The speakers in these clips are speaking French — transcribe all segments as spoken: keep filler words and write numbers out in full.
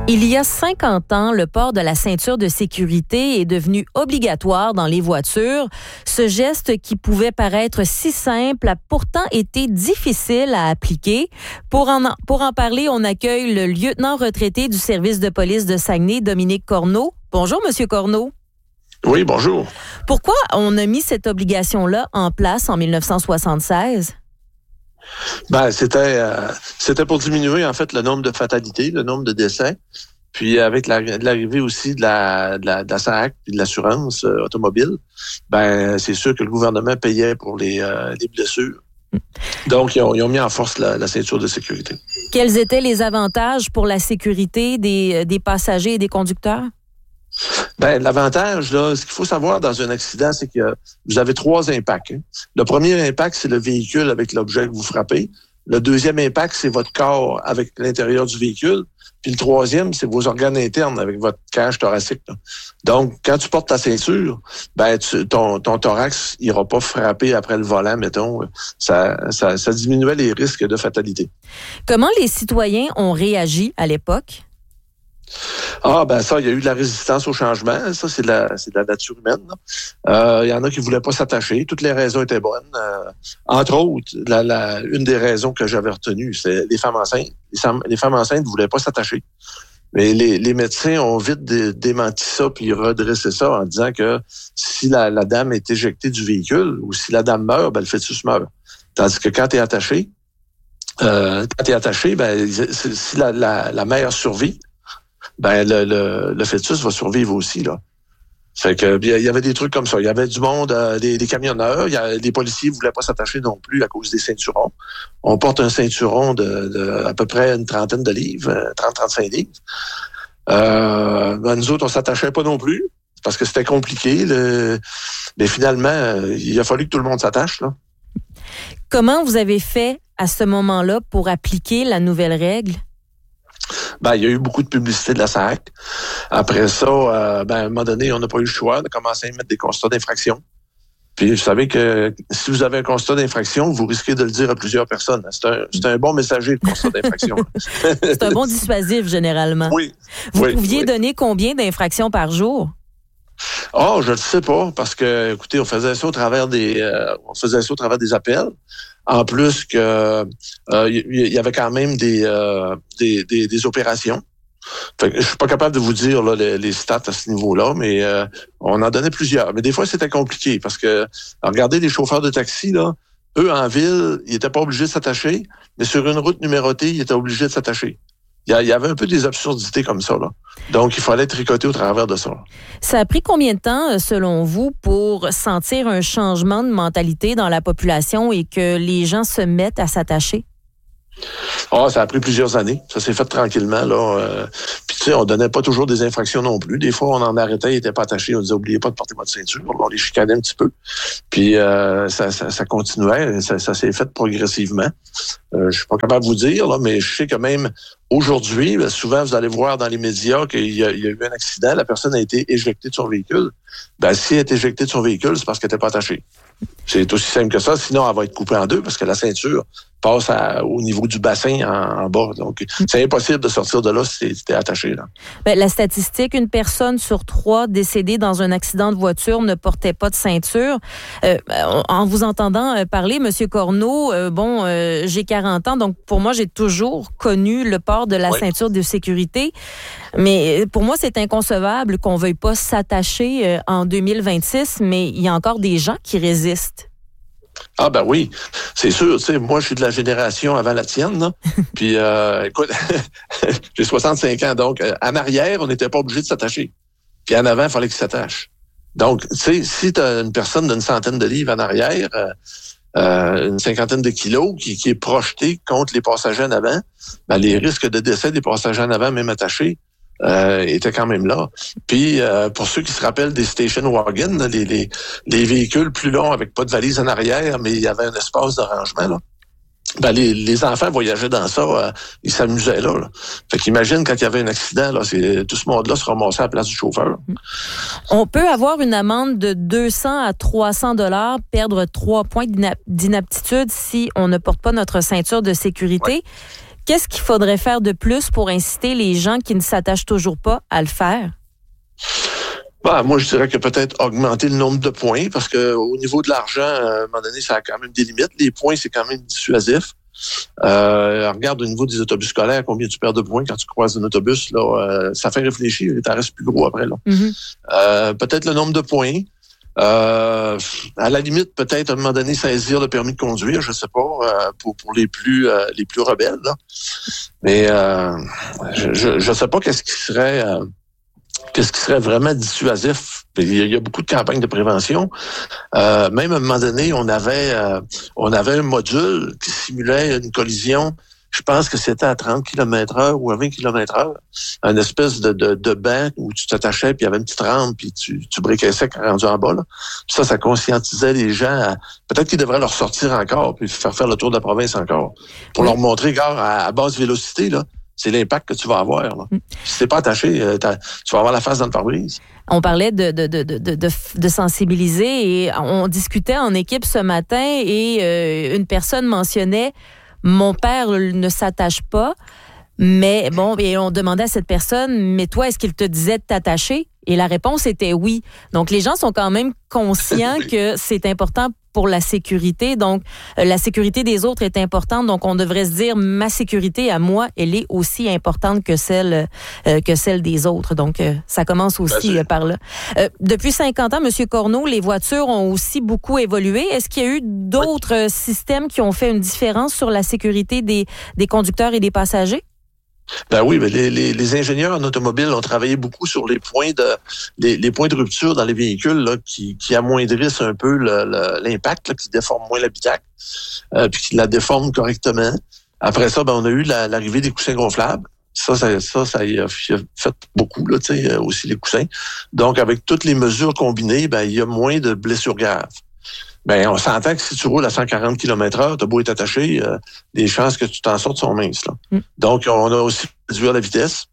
Il y a cinquante ans, le port de la ceinture de sécurité est devenu obligatoire dans les voitures. Ce geste qui pouvait paraître si simple a pourtant été difficile à appliquer. Pour en, pour en parler, on accueille le lieutenant retraité du service de police de Saguenay, Dominique Corneau. Bonjour, Monsieur Corneau. Oui, bonjour. Pourquoi on a mis cette obligation-là en place en dix-neuf cent soixante-seize? Ben, c'était euh, c'était pour diminuer en fait le nombre de fatalités, le nombre de décès. Puis avec la, l'arrivée aussi de la de la, de la S A C et de l'assurance euh, automobile, ben c'est sûr que le gouvernement payait pour les, euh, les blessures. Donc ils ont, ils ont mis en force la, la ceinture de sécurité. Quels étaient les avantages pour la sécurité des des passagers et des conducteurs? Ben, l'avantage, là, ce qu'il faut savoir dans un accident, c'est que vous avez trois impacts. Hein. Le premier impact, c'est le véhicule avec l'objet que vous frappez. Le deuxième impact, c'est votre corps avec l'intérieur du véhicule. Puis le troisième, c'est vos organes internes avec votre cage thoracique. Là. Donc, quand tu portes ta ceinture, ben tu, ton, ton thorax ira pas frapper après le volant, mettons. Ça, ça, ça diminuait les risques de fatalité. Comment les citoyens ont réagi à l'époque? Ah, ben ça, il y a eu de la résistance au changement. Ça, c'est de la, c'est de la nature humaine. Euh, il y en a qui voulaient pas s'attacher. Toutes les raisons étaient bonnes. Euh, entre autres, la, la, une des raisons que j'avais retenues, c'est les femmes enceintes. Les, les femmes enceintes voulaient pas s'attacher. Mais les, les médecins ont vite dé, démenti ça puis redressé ça en disant que si la, la dame est éjectée du véhicule ou si la dame meurt, ben le fœtus meurt. Tandis que quand tu es attaché, euh, quand tu es attaché, ben si la, la, la mère survit, ben le, le, le fœtus va survivre aussi, là. Fait que il y avait des trucs comme ça. Il y avait du monde, euh, des, des camionneurs, il y a, les policiers voulaient pas s'attacher non plus à cause des ceinturons. On porte un ceinturon de, de à peu près une trentaine de livres, trente à trente-cinq livres. Euh, ben nous autres, on s'attachait pas non plus, parce que c'était compliqué. Le, mais finalement, il a fallu que tout le monde s'attache, là. Comment vous avez fait à ce moment-là pour appliquer la nouvelle règle? Ben, il y a eu beaucoup de publicité de la S A C. Après ça, euh, ben, à un moment donné, on n'a pas eu le choix de commencer à mettre des constats d'infraction. Puis, vous savez que si vous avez un constat d'infraction, vous risquez de le dire à plusieurs personnes. C'est un, c'est un bon messager, le constat d'infraction. C'est un bon dissuasif, généralement. Oui. Vous oui, pouviez oui. donner combien d'infractions par jour? Ah, oh, je ne sais pas, parce que, écoutez, on faisait ça au travers des, euh, on faisait ça au travers des appels. En plus que, euh, il y avait quand même des, euh, des, des, des opérations. Fait que je suis pas capable de vous dire là, les, les stats à ce niveau-là, mais euh, on en donnait plusieurs. Mais des fois, c'était compliqué parce que, regardez les chauffeurs de taxi, là, eux, en ville, ils étaient pas obligés de s'attacher, mais sur une route numérotée, ils étaient obligés de s'attacher. Il y avait un peu des absurdités comme ça, là. Donc, il fallait tricoter au travers de ça. Ça a pris combien de temps, selon vous, pour sentir un changement de mentalité dans la population et que les gens se mettent à s'attacher? Ah, ça a pris plusieurs années. Ça s'est fait tranquillement, là. Euh, Puis, tu sais, on donnait pas toujours des infractions non plus. Des fois, on en arrêtait, ils étaient pas attachés. On disait, oubliez pas de porter votre ceinture. On les chicanait un petit peu. Puis, euh, ça, ça, ça continuait. Ça, ça s'est fait progressivement. Euh, je suis pas capable de vous dire, là, mais je sais que même aujourd'hui, ben, souvent, vous allez voir dans les médias qu'il y a, il y a eu un accident. La personne a été éjectée de son véhicule. Ben, si elle est éjectée de son véhicule, c'est parce qu'elle n'était pas attachée. C'est aussi simple que ça. Sinon, elle va être coupée en deux parce que la ceinture passe à, au niveau du bassin en, en bas. Donc, c'est impossible de sortir de là si t'es attaché, là. Bien, la statistique, une personne sur trois décédée dans un accident de voiture ne portait pas de ceinture. Euh, en vous entendant parler, Monsieur Corneau, euh, bon, euh, j'ai quarante ans, donc pour moi, j'ai toujours connu le port de la oui. ceinture de sécurité. Mais pour moi, c'est inconcevable qu'on veuille pas s'attacher euh, en deux mille vingt-six, mais il y a encore des gens qui résistent. Ah ben oui, c'est sûr. Tu sais, moi, je suis de la génération avant la tienne, là. Puis, euh, écoute, j'ai soixante-cinq ans, donc euh, en arrière, on n'était pas obligé de s'attacher. Puis en avant, il fallait qu'il s'attache. Donc, tu sais, si tu as une personne d'une centaine de livres en arrière, euh, euh, une cinquantaine de kilos qui, qui est projetée contre les passagers en avant, ben, les risques de décès des passagers en avant, même attachés, Euh, était quand même là. Puis, euh, pour ceux qui se rappellent des station wagons, là, les, les, les véhicules plus longs avec pas de valise en arrière, mais il y avait un espace de rangement, là. Ben, les, les enfants voyageaient dans ça, euh, ils s'amusaient là, là. Fait qu'imagine quand il y avait un accident, là, c'est, tout ce monde-là se ramassait à la place du chauffeur. On peut avoir une amende de deux cents à trois cents dollars, perdre trois points d'inaptitude si on ne porte pas notre ceinture de sécurité. Ouais. Qu'est-ce qu'il faudrait faire de plus pour inciter les gens qui ne s'attachent toujours pas à le faire? Bah, moi, je dirais que peut-être augmenter le nombre de points, parce que au niveau de l'argent, à un moment donné, ça a quand même des limites. Les points, c'est quand même dissuasif. Euh, regarde au niveau des autobus scolaires, combien tu perds de points quand tu croises un autobus, là, euh, ça fait réfléchir, et t'en restes plus gros après, là. Mm-hmm. Euh, peut-être le nombre de points. Euh, à la limite, peut-être à un moment donné, saisir le permis de conduire, je sais pas, euh, pour, pour les plus euh, les plus rebelles, là. Mais euh, je, je, je sais pas qu'est-ce qui serait euh, qu'est-ce qui serait vraiment dissuasif. Il y a beaucoup de campagnes de prévention. Euh, même à un moment donné, on avait euh, on avait un module qui simulait une collision. Je pense que c'était à trente kilomètres heure ou à vingt kilomètres heure. Une espèce de, de, de banc où tu t'attachais, puis il y avait une petite rampe, puis tu, tu briquais sec rendu en bas, là. Puis ça, ça conscientisait les gens à, peut-être qu'ils devraient leur sortir encore, puis faire faire le tour de la province encore. Pour oui. leur montrer, gars, à, à basse vélocité, là, c'est l'impact que tu vas avoir, là. Mm. Si t'es pas attaché, tu vas avoir la face dans le pare-brise. On parlait de, de, de, de, de, de sensibiliser et on discutait en équipe ce matin et euh, une personne mentionnait mon père ne s'attache pas, mais bon, et on demandait à cette personne, mais toi, est-ce qu'il te disait de t'attacher? Et la réponse était oui. Donc, les gens sont quand même conscients que c'est important pour la sécurité. Donc, euh, la sécurité des autres est importante. Donc, on devrait se dire, ma sécurité à moi, elle est aussi importante que celle euh, que celle des autres. Donc, euh, ça commence aussi euh, par là. Euh, depuis cinquante ans, M. Corneau, les voitures ont aussi beaucoup évolué. Est-ce qu'il y a eu d'autres oui. systèmes qui ont fait une différence sur la sécurité des, des conducteurs et des passagers? Ben oui, mais les, les, les ingénieurs en automobile ont travaillé beaucoup sur les points de les, les points de rupture dans les véhicules là, qui, qui amoindrissent un peu le, le, l'impact, là, qui déforment moins l'habitacle, euh, puis qui la déforment correctement. Après ça, ben on a eu la, l'arrivée des coussins gonflables. Ça, ça, ça, ça y a fait beaucoup, là, tu sais, aussi les coussins. Donc, avec toutes les mesures combinées, ben il y a moins de blessures graves. Ben, on s'entend que si tu roules à cent quarante kilomètres heure, t'as beau être attaché, euh, les chances que tu t'en sortes sont minces, là. Mm. Donc, on a aussi réduit la vitesse,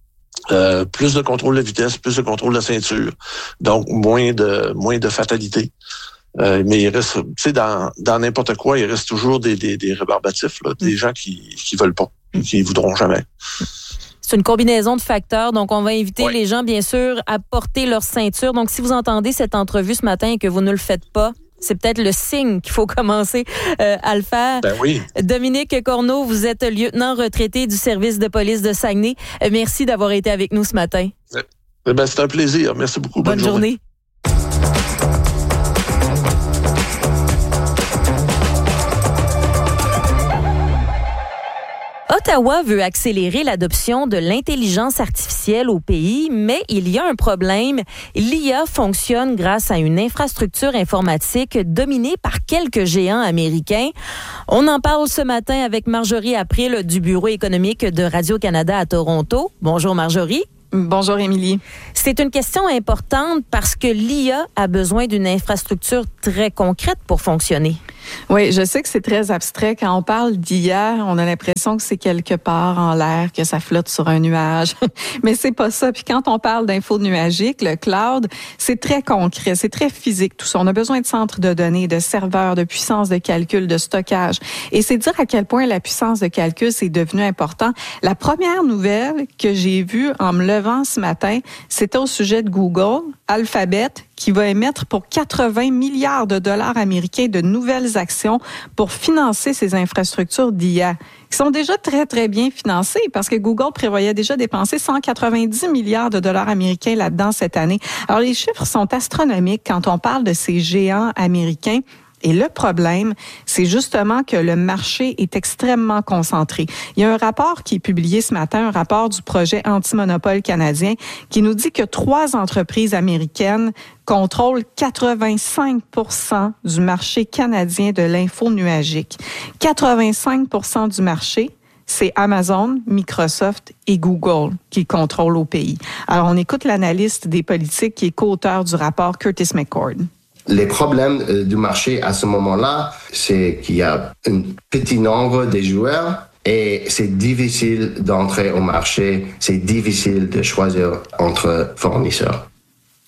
euh, plus de contrôle de vitesse, plus de contrôle de la ceinture. Donc, moins de, moins de fatalité. Euh, mais il reste, tu sais, dans, dans n'importe quoi, il reste toujours des, des, des rébarbatifs, là, mm. des gens qui, qui veulent pas, mm. qui voudront jamais. C'est une combinaison de facteurs. Donc, on va inviter oui. les gens, bien sûr, à porter leur ceinture. Donc, si vous entendez cette entrevue ce matin et que vous ne le faites pas, c'est peut-être le signe qu'il faut commencer euh, à le faire. Ben oui. Dominique Corneau, vous êtes lieutenant retraité du service de police de Saguenay. Euh, merci d'avoir été avec nous ce matin. Eh ben, c'est un plaisir. Merci beaucoup. Bonne, Bonne journée. journée. Ottawa veut accélérer l'adoption de l'intelligence artificielle au pays, mais il y a un problème. L'I A fonctionne grâce à une infrastructure informatique dominée par quelques géants américains. On en parle ce matin avec Marjorie April du Bureau économique de Radio-Canada à Toronto. Bonjour Marjorie. Bonjour Émilie. C'est une question importante parce que l'I A a besoin d'une infrastructure très concrète pour fonctionner. Oui, je sais que c'est très abstrait. Quand on parle d'I A, on a l'impression que c'est quelque part en l'air, que ça flotte sur un nuage. Mais c'est pas ça. Puis quand on parle d'info nuagique, le cloud, c'est très concret, c'est très physique tout ça. On a besoin de centres de données, de serveurs, de puissance de calcul, de stockage. Et c'est dire à quel point la puissance de calcul, c'est devenu important. La première nouvelle que j'ai vue en me levant ce matin, c'était au sujet de Google, Alphabet, qui va émettre pour quatre-vingts milliards de dollars américains de nouvelles actions pour financer ces infrastructures d'I A, qui sont déjà très, très bien financées parce que Google prévoyait déjà dépenser cent quatre-vingt-dix milliards de dollars américains là-dedans cette année. Alors, les chiffres sont astronomiques quand on parle de ces géants américains. Et le problème, c'est justement que le marché est extrêmement concentré. Il y a un rapport qui est publié ce matin, un rapport du projet anti-monopole canadien, qui nous dit que trois entreprises américaines contrôlent quatre-vingt-cinq pour cent du marché canadien de l'info nuagique. quatre-vingt-cinq pour cent du marché, c'est Amazon, Microsoft et Google qui contrôlent au pays. Alors, on écoute l'analyste des politiques qui est co-auteur du rapport, Curtis McCord. Les problèmes du marché à ce moment-là, c'est qu'il y a un petit nombre de joueurs et c'est difficile d'entrer au marché, c'est difficile de choisir entre fournisseurs.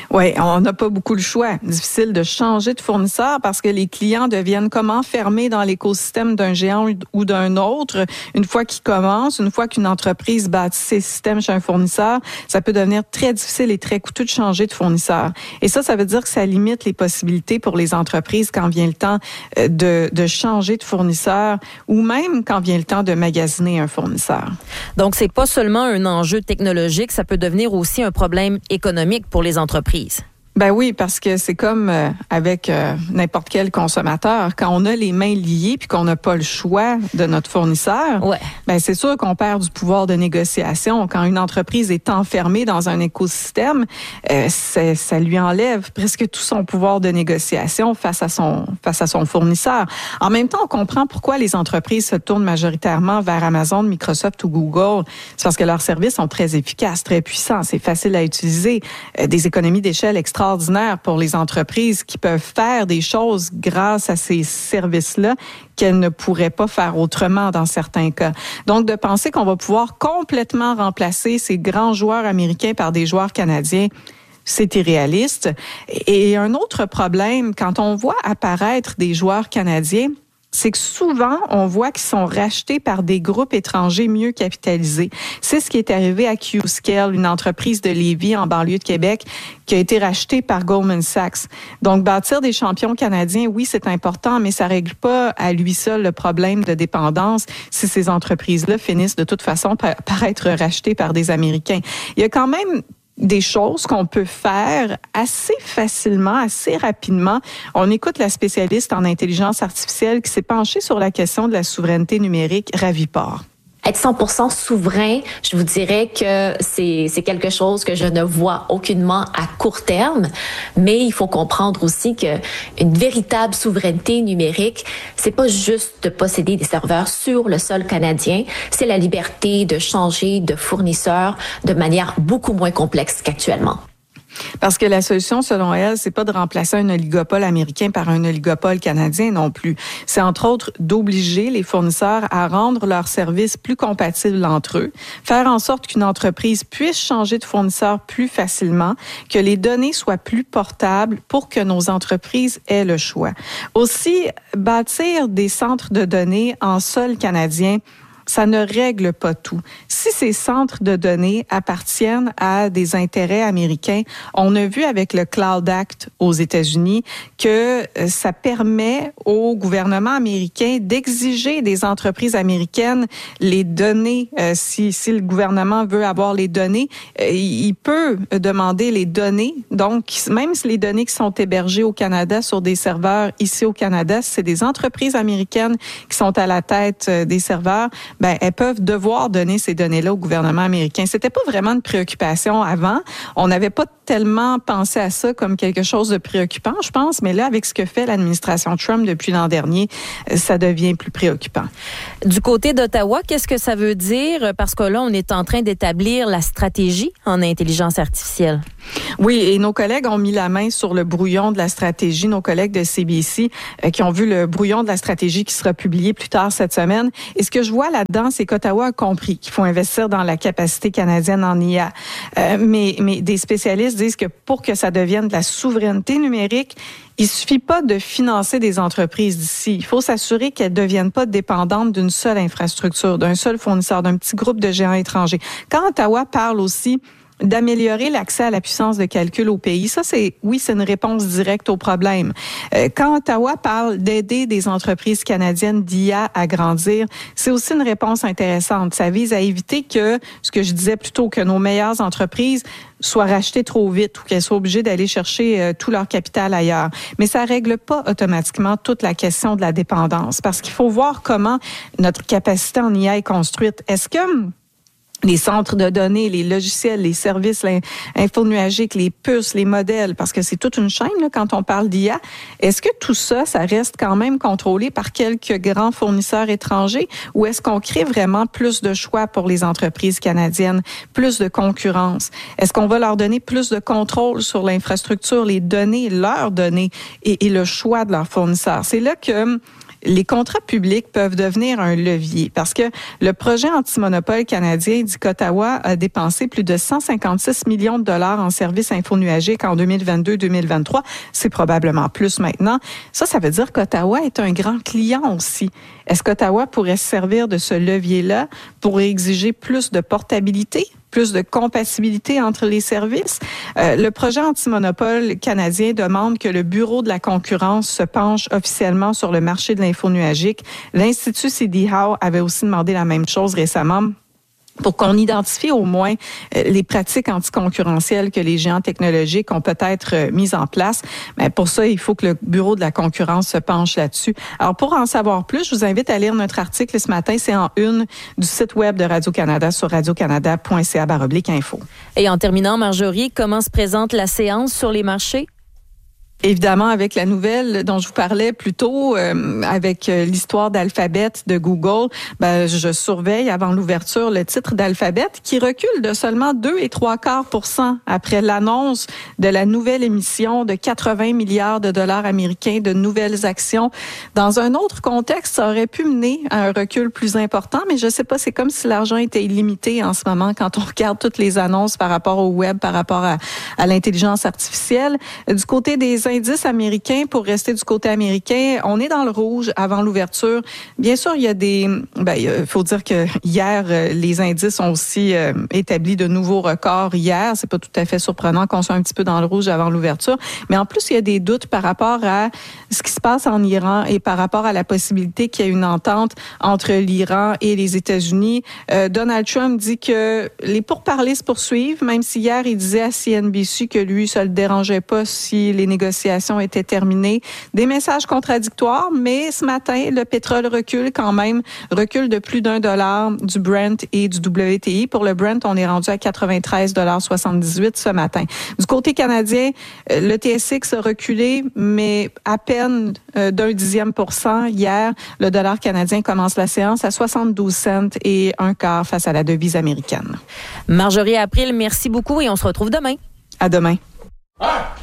Oui, on n'a pas beaucoup le choix. Difficile de changer de fournisseur parce que les clients deviennent comme enfermés dans l'écosystème d'un géant ou d'un autre. Une fois qu'ils commencent, une fois qu'une entreprise bâtit ses systèmes chez un fournisseur, ça peut devenir très difficile et très coûteux de changer de fournisseur. Et ça, ça veut dire que ça limite les possibilités pour les entreprises quand vient le temps de, de changer de fournisseur ou même quand vient le temps de magasiner un fournisseur. Donc, c'est pas seulement un enjeu technologique, ça peut devenir aussi un problème économique pour les entreprises. Ben oui, parce que c'est comme euh, avec euh, n'importe quel consommateur. Quand on a les mains liées puis qu'on n'a pas le choix de notre fournisseur, ouais. ben c'est sûr qu'on perd du pouvoir de négociation. Quand une entreprise est enfermée dans un écosystème, euh, ça lui enlève presque tout son pouvoir de négociation face à son face à son fournisseur. En même temps, on comprend pourquoi les entreprises se tournent majoritairement vers Amazon, Microsoft ou Google. C'est parce que leurs services sont très efficaces, très puissants, c'est facile à utiliser, euh, des économies d'échelle extraordinaires pour les entreprises qui peuvent faire des choses grâce à ces services-là qu'elles ne pourraient pas faire autrement dans certains cas. Donc, de penser qu'on va pouvoir complètement remplacer ces grands joueurs américains par des joueurs canadiens, c'est irréaliste. Et un autre problème, quand on voit apparaître des joueurs canadiens, c'est que souvent, on voit qu'ils sont rachetés par des groupes étrangers mieux capitalisés. C'est ce qui est arrivé à Qscale, une entreprise de Lévis en banlieue de Québec, qui a été rachetée par Goldman Sachs. Donc, bâtir des champions canadiens, oui, c'est important, mais ça règle pas à lui seul le problème de dépendance si ces entreprises-là finissent de toute façon par, par être rachetées par des Américains. Il y a quand même des choses qu'on peut faire assez facilement, assez rapidement. On écoute la spécialiste en intelligence artificielle qui s'est penchée sur la question de la souveraineté numérique, Ravi Parr. Être cent pour cent souverain, je vous dirais que c'est c'est quelque chose que je ne vois aucunement à court terme, mais il faut comprendre aussi que une véritable souveraineté numérique, c'est pas juste de posséder des serveurs sur le sol canadien, c'est la liberté de changer de fournisseur de manière beaucoup moins complexe qu'actuellement. Parce que la solution, selon elle, c'est pas de remplacer un oligopole américain par un oligopole canadien non plus. C'est entre autres d'obliger les fournisseurs à rendre leurs services plus compatibles entre eux, faire en sorte qu'une entreprise puisse changer de fournisseur plus facilement, que les données soient plus portables pour que nos entreprises aient le choix. Aussi, bâtir des centres de données en sol canadien, ça ne règle pas tout. Si ces centres de données appartiennent à des intérêts américains, on a vu avec le Cloud Act aux États-Unis que ça permet au gouvernement américain d'exiger des entreprises américaines les données. Euh, si, si le gouvernement veut avoir les données, euh, il peut demander les données. Donc, même si les données qui sont hébergées au Canada sur des serveurs ici au Canada, c'est des entreprises américaines qui sont à la tête des serveurs, ben, elles peuvent devoir donner ces données-là au gouvernement américain. C'était pas vraiment une préoccupation avant. On n'avait pas tellement pensé à ça comme quelque chose de préoccupant, je pense, mais là, avec ce que fait l'administration Trump depuis l'an dernier, ça devient plus préoccupant. Du côté d'Ottawa, qu'est-ce que ça veut dire? Parce que là, on est en train d'établir la stratégie en intelligence artificielle. Oui, et nos collègues ont mis la main sur le brouillon de la stratégie, nos collègues de C B C, euh, qui ont vu le brouillon de la stratégie qui sera publié plus tard cette semaine. Et ce que je vois là-dedans, c'est qu'Ottawa a compris qu'il faut investir dans la capacité canadienne en I A. Euh, mais, mais des spécialistes disent que pour que ça devienne de la souveraineté numérique, il suffit pas de financer des entreprises d'ici. Il faut s'assurer qu'elles deviennent pas dépendantes d'une seule infrastructure, d'un seul fournisseur, d'un petit groupe de géants étrangers. Quand Ottawa parle aussi d'améliorer l'accès à la puissance de calcul au pays. Ça, c'est, oui, c'est une réponse directe au problème. Euh, quand Ottawa parle d'aider des entreprises canadiennes d'I A à grandir, c'est aussi une réponse intéressante. Ça vise à éviter que, ce que je disais plutôt, que nos meilleures entreprises soient rachetées trop vite ou qu'elles soient obligées d'aller chercher euh, tout leur capital ailleurs. Mais ça règle pas automatiquement toute la question de la dépendance parce qu'il faut voir comment notre capacité en I A est construite. Est-ce que les centres de données, les logiciels, les services infonuagiques, les puces, les modèles, parce que c'est toute une chaîne là, quand on parle d'I A. Est-ce que tout ça, ça reste quand même contrôlé par quelques grands fournisseurs étrangers ou est-ce qu'on crée vraiment plus de choix pour les entreprises canadiennes, plus de concurrence? Est-ce qu'on va leur donner plus de contrôle sur l'infrastructure, les données, leurs données et, et le choix de leurs fournisseurs? C'est là que les contrats publics peuvent devenir un levier parce que le projet anti-monopole canadien dit qu'Ottawa a dépensé plus de cent cinquante-six millions de dollars en services infonuagiques en deux mille vingt-deux deux mille vingt-trois. C'est probablement plus maintenant. Ça, ça veut dire qu'Ottawa est un grand client aussi. Est-ce qu'Ottawa pourrait se servir de ce levier-là pour exiger plus de portabilité, plus de compatibilité entre les services? Euh, le projet anti-monopole canadien demande que le Bureau de la concurrence se penche officiellement sur le marché de l'infonuagique. L'Institut C D Howe avait aussi demandé la même chose récemment, pour qu'on identifie au moins les pratiques anticoncurrentielles que les géants technologiques ont peut-être mises en place. Mais pour ça, il faut que le Bureau de la concurrence se penche là-dessus. Alors, pour en savoir plus, je vous invite à lire notre article ce matin. C'est en une du site web de Radio-Canada sur radio-canada point c a baroblique info. Et en terminant, Marjorie, comment se présente la séance sur les marchés? Évidemment, avec la nouvelle dont je vous parlais plus tôt, euh, avec euh, l'histoire d'Alphabet de Google, ben, je surveille avant l'ouverture le titre d'Alphabet qui recule de seulement deux et trois quarts pour cent après l'annonce de la nouvelle émission de quatre-vingts milliards de dollars américains de nouvelles actions. Dans un autre contexte, ça aurait pu mener à un recul plus important, mais je sais pas, c'est comme si l'argent était illimité en ce moment quand on regarde toutes les annonces par rapport au web, par rapport à, à l'intelligence artificielle. Du côté des indices américains, pour rester du côté américain, on est dans le rouge avant l'ouverture. Bien sûr, il y a des... Ben, il faut dire que hier, les indices ont aussi euh, établi de nouveaux records hier. C'est pas tout à fait surprenant qu'on soit un petit peu dans le rouge avant l'ouverture. Mais en plus, il y a des doutes par rapport à ce qui se passe en Iran et par rapport à la possibilité qu'il y ait une entente entre l'Iran et les États-Unis. Euh, Donald Trump dit que les pourparlers se poursuivent, même si hier, il disait à C N B C que lui, ça le dérangeait pas si les négociations était terminée. Des messages contradictoires, mais ce matin, le pétrole recule quand même, recule de plus d'un dollar du Brent et du W T I. Pour le Brent, on est rendu à quatre-vingt-treize virgule soixante-dix-huit ce matin. Du côté canadien, le T S X a reculé, mais à peine d'un dixième pour cent. Hier, le dollar canadien commence la séance à soixante-douze cents et un quart face à la devise américaine. Marjorie April, merci beaucoup et on se retrouve demain. À demain. Ah!